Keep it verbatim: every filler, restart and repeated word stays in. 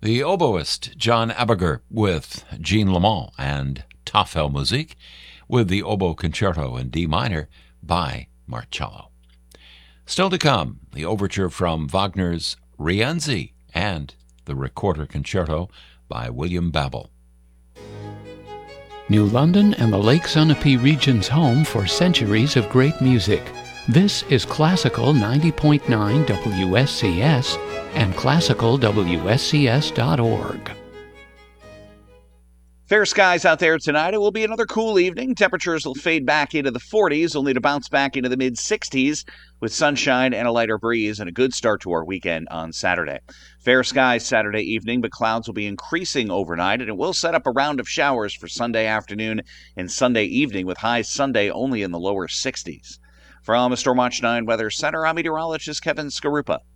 The oboist John Abiger with Jean Lamont and Tafelmusik with the Oboe Concerto in D minor by Marcello. Still to come, the overture from Wagner's Rienzi and the Recorder Concerto by William Babel. New London and the Lake Sunapee region's home for centuries of great music. This is Classical ninety point nine W S C S and classical W S C S dot org. Fair skies out there tonight. It will be another cool evening. Temperatures will fade back into the forties, only to bounce back into the mid-sixties with sunshine and a lighter breeze and a good start to our weekend on Saturday. Fair skies Saturday evening, but clouds will be increasing overnight, and it will set up a round of showers for Sunday afternoon and Sunday evening with highs Sunday only in the lower sixties. From the Stormwatch nine Weather Center, I'm meteorologist Kevin Skarupa.